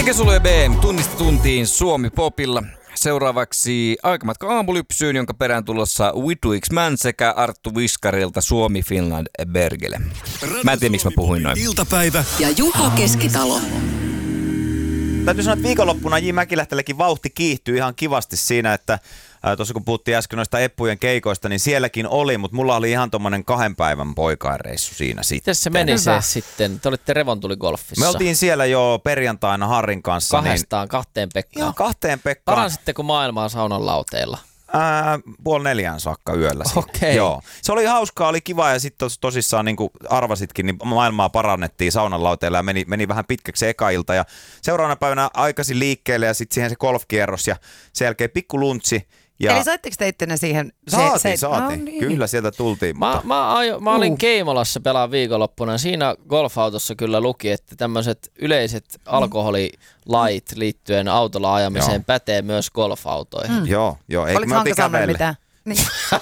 Sulu ja BM tunnista tuntiin Suomi Popilla. Seuraavaksi Aikamatka aamulypsyyn, jonka perään tulossa Vitu X Man sekä Arttu Viskarilta Suomi Finland Bergele. Mä en tiedä, miksi mä puhuin noin. Iltapäivä ja Juha Keskitalo. Täytyy sanoa, että viikonloppuna J. Mäkilähtälläkin vauhti kiihtyi ihan kivasti siinä, että tuossa kun puhuttiin äsken noista Eppujen keikoista, niin sielläkin oli, mutta mulla oli ihan tommonen 2 päivän poikainreissu siinä sitten. Miten se meni se sitten? Te olitte Revontuligolfissa. Me oltiin siellä jo perjantaina Harrin kanssa. 2 Pekkaan. Joo, 2 Pekkaan. Paransitteko maailmaa saunan lauteilla? 3:30 saakka yöllä. Okei. Joo. Se oli hauskaa, oli kiva ja sitten tosissaan niin kuin arvasitkin, niin maailmaa parannettiin saunan lauteilla ja meni vähän pitkäksi se eka ilta. Ja seuraavana päivänä aikaisin liikkeelle ja sitten siihen se golfkierros ja sen jälkeen pikku luntsi. Ja eli saitteko te ittenne siihen? Saatiin. No niin. Kyllä sieltä tultiin. Mä olin Keimolassa pelaan viikonloppuna ja siinä golfautossa kyllä luki, että tämmöiset yleiset alkoholilait liittyen autolla ajamiseen pätee myös golfautoihin. Joo. Eikö me oltiin kävelle? Mitään? Niin.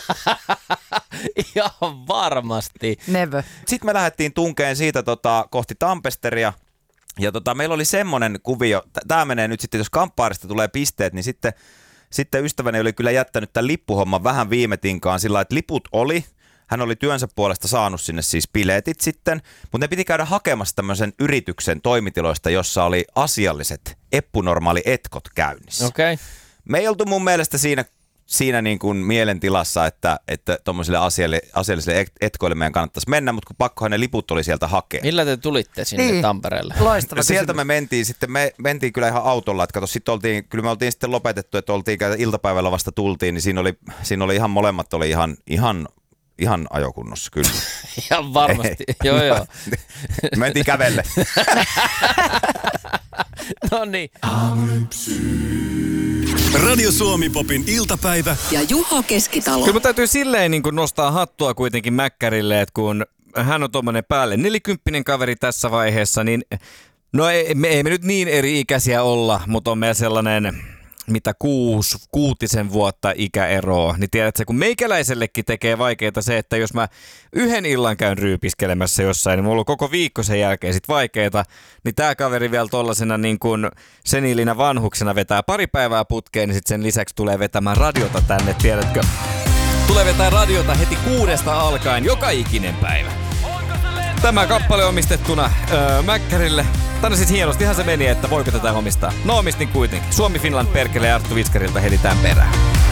Ihan varmasti. Never. Sitten me lähdettiin tunkeen siitä kohti Tampesteria. Ja meillä oli semmoinen kuvio, tämä menee nyt sitten, jos kamppaarista tulee pisteet, niin sitten ystäväni oli kyllä jättänyt tämän lippuhomman vähän viime tinkaan sillä, että liput oli. Hän oli työnsä puolesta saanut sinne siis biletit sitten, mutta ne piti käydä hakemassa tämmöisen yrityksen toimitiloista, jossa oli asialliset eppunormaali etkot käynnissä. Okay. Me ei oltu mun mielestä siinä niin kuin mielentilassa, että tuommoisille asiallisille etkoille meidän kannattaisi mennä, mutta kun pakkohan ne liput oli sieltä hakea. Millä te tulitte sinne Tampereelle? Loistava sieltä me mentiin sitten, me mentiin kyllä ihan autolla, että kato, kyllä me oltiin sitten lopetettu, että iltapäivällä vasta tultiin, niin siinä oli ihan molemmat oli ihan ajokunnossa, kyllä. Ihan varmasti, joo. Mentiin kävelle. No niin. Radio Suomi Popin iltapäivä ja Juha Keskitalo. Kyllä mun täytyy silleen niin kuin nostaa hattua kuitenkin Mäkkärille, että kun hän on tommonen päälle 40 kaveri tässä vaiheessa, niin no ei me nyt niin eri ikäisiä olla, mutta on meillä sellainen mitä 6 vuotta ikäeroa, niin tiedätkö, kun meikäläisellekin tekee vaikeaa se, että jos mä yhden illan käyn ryypiskelemässä jossain, niin mulla on koko viikko sen jälkeen sit vaikeeta, niin tää kaveri vielä tollasena niin kuin seniilinä vanhuksena vetää 2 päivää putkeen, niin sit sen lisäksi tulee vetämään radiota tänne, tiedätkö? Tulee vetää radiota heti 6 alkaen joka ikinen päivä. Tämä kappale omistettuna Mäkkärille. Tänne siis hienostihan se meni, että voiko tätä omistaa. No omistin kuitenkin. Suomi Finland Bergele ja Arttu Viskarilta heti tämän perään.